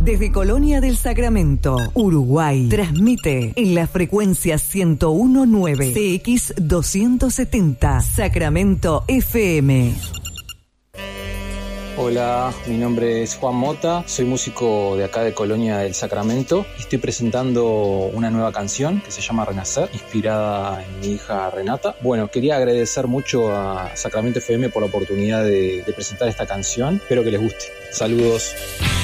Desde Colonia del Sacramento, Uruguay, transmite en la frecuencia 101.9 CX 270 Sacramento FM. Hola, mi nombre es Juan Mota, soy músico de acá de Colonia del Sacramento y estoy presentando una nueva canción que se llama Renacer, inspirada en mi hija Renata. Bueno, quería agradecer mucho a Sacramento FM por la oportunidad de presentar esta canción, espero que les guste. Saludos.